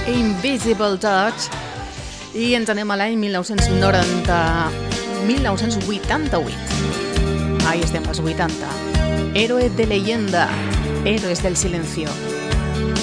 Invisible Touch, i ens anem a l'any 1988. Ahí estem, als 80. Héroe de leyenda, Héroes del silencio.